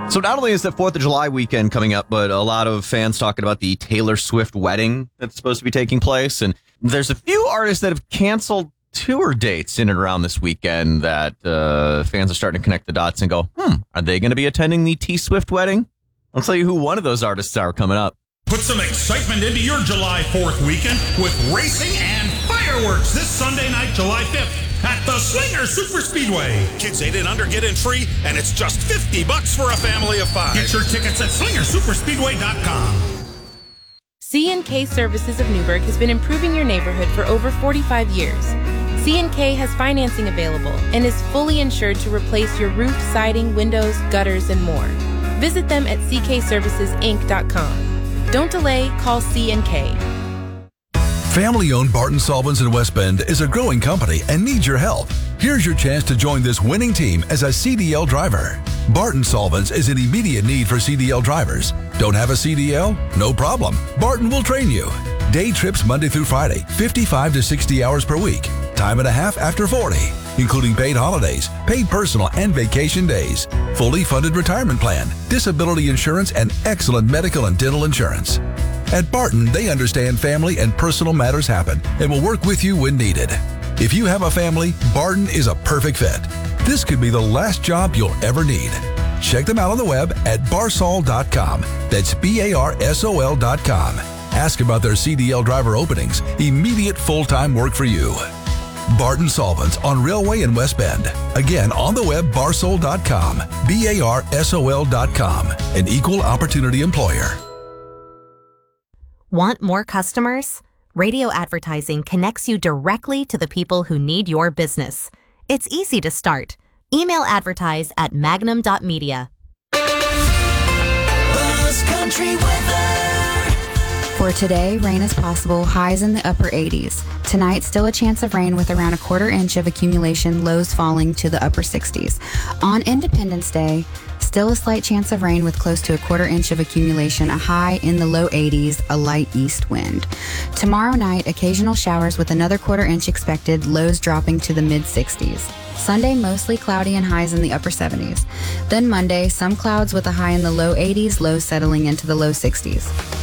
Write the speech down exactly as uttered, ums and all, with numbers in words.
So not only is the fourth of July weekend coming up, but a lot of fans talking about the Taylor Swift wedding that's supposed to be taking place. And there's a few artists that have canceled tour dates in and around this weekend that uh, fans are starting to connect the dots and go, hmm, are they going to be attending the T-Swift wedding? I'll tell you who one of those artists are coming up. Put some excitement into your July fourth weekend with racing and fireworks this Sunday night, July fifth. At the Slinger Super Speedway. Kids eight and under get in free, and it's just fifty bucks for a family of five. Get your tickets at slinger super speedway dot com. C and K Services of Newburgh has been improving your neighborhood for over forty-five years. C and K has financing available and is fully insured to replace your roof, siding, windows, gutters, and more. Visit them at c k services inc dot com. Don't delay, call C and K. Family-owned Barton Solvents in West Bend is a growing company and needs your help. Here's your chance to join this winning team as a C D L driver. Barton Solvents is in immediate need for C D L drivers. Don't have a C D L? No problem. Barton will train you. Day trips Monday through Friday, fifty-five to sixty hours per week. Time and a half after forty, including paid holidays, paid personal and vacation days, fully funded retirement plan, disability insurance, and excellent medical and dental insurance. At Barton, they understand family and personal matters happen and will work with you when needed. If you have a family, Barton is a perfect fit. This could be the last job you'll ever need. Check them out on the web at barsol dot com. That's B A R S O L dot com. Ask about their C D L driver openings. Immediate full-time work for you. Barton Solvents on Railway in West Bend. Again, on the web, barsol dot com. B A R S O L dot com. An equal opportunity employer. Want more customers? Radio advertising connects you directly to the people who need your business. It's easy to start. Email advertise at magnum dot media. Buzz Country weather. For today, rain is possible, highs in the upper eighties. Tonight, still a chance of rain with around a quarter inch of accumulation, lows falling to the upper sixties. On Independence Day, still a slight chance of rain with close to a quarter inch of accumulation, a high in the low eighties, a light east wind. Tomorrow night, occasional showers with another quarter inch expected, lows dropping to the mid sixties. Sunday, mostly cloudy and highs in the upper seventies. Then Monday, some clouds with a high in the low eighties, lows settling into the low sixties.